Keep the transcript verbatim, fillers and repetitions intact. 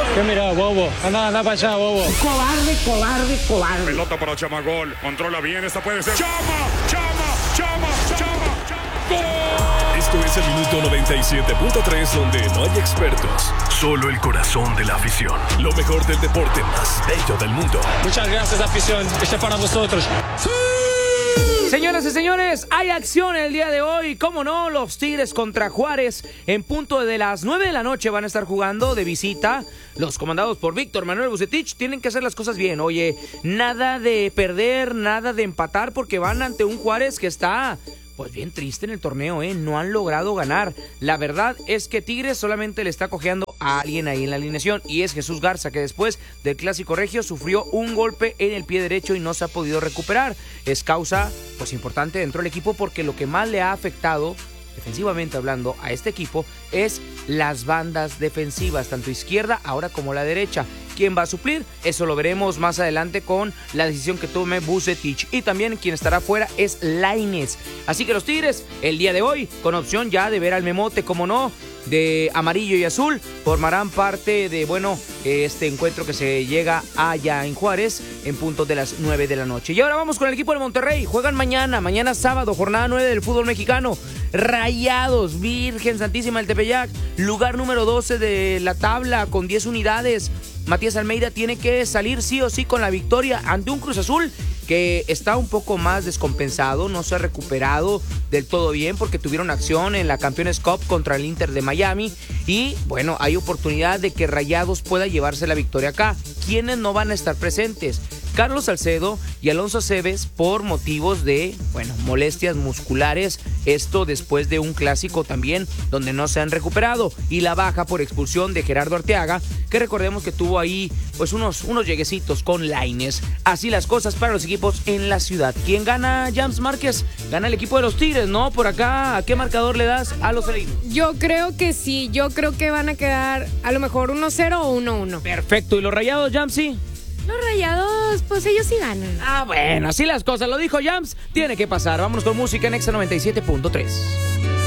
¿Qué mira, bobo? Anda, anda para allá, bobo. Cobarde, cobarde, cobarde. Pelota para Chama, gol. Controla bien, esta puede ser. ¡Chama! ¡Chama! ¡Chama! ¡Chama! ¡Gol! Esto es el minuto noventa y siete punto tres, donde no hay expertos, solo el corazón de la afición. Lo mejor del deporte más bello del mundo. Muchas gracias, afición. Este es para vosotros. ¡Sí! Señoras y señores, hay acción el día de hoy. ¿Cómo no? Los Tigres contra Juárez. En punto de las nueve de la noche van a estar jugando de visita. Los comandados por Víctor Manuel Bucetich tienen que hacer las cosas bien. Oye, nada de perder, nada de empatar, porque van ante un Juárez que está... pues bien triste en el torneo, ¿eh? No han logrado ganar. La verdad es que Tigres solamente le está cojeando a alguien ahí en la alineación, y es Jesús Garza, que después del Clásico Regio sufrió un golpe en el pie derecho y no se ha podido recuperar. Es causa, pues, importante dentro del equipo, porque lo que más le ha afectado, defensivamente hablando, a este equipo es las bandas defensivas, tanto izquierda ahora como la derecha. ¿Quién va a suplir? Eso lo veremos más adelante con la decisión que tome Bucetich. Y también quien estará fuera es Lainez. Así que los Tigres, el día de hoy, con opción ya de ver al Memote, como no, de amarillo y azul, formarán parte de, bueno, este encuentro que se llega allá en Juárez en punto de las nueve de la noche. Y ahora vamos con el equipo de Monterrey. Juegan mañana, mañana sábado, jornada nueve del fútbol mexicano. Rayados, Virgen Santísima del Tepeyac, lugar número doce de la tabla con diez unidades. Matías Almeida tiene que salir sí o sí con la victoria ante un Cruz Azul que está un poco más descompensado, no se ha recuperado del todo bien porque tuvieron acción en la Campeones Cup contra el Inter de Miami y bueno, hay oportunidad de que Rayados pueda llevarse la victoria acá. ¿Quiénes no van a estar presentes? Carlos Salcedo y Alonso Aceves por motivos de, bueno, molestias musculares, esto después de un clásico también donde no se han recuperado, y la baja por expulsión de Gerardo Arteaga, que recordemos que tuvo ahí pues unos, unos lleguecitos con Lainez. Así las cosas para los equipos en la ciudad. ¿Quién gana, James Márquez? Gana el equipo de los Tigres, ¿no? Por acá, ¿a qué marcador le das a los felinos? Yo creo que sí, yo creo que van a quedar a lo mejor uno cero o uno uno. Perfecto, ¿y los Rayados, Jamsy? Los Rayados, pues ellos sí ganan. Ah, bueno, así las cosas, lo dijo Jams, tiene que pasar. Vámonos con música en Exa noventa y siete punto tres.